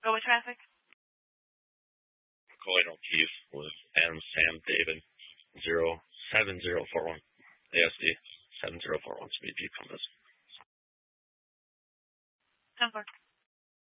Go with traffic. Colin O'Keefe with Adam, Sam, David, 07041. ASD 7041 speed Jeep Compass. 10-4.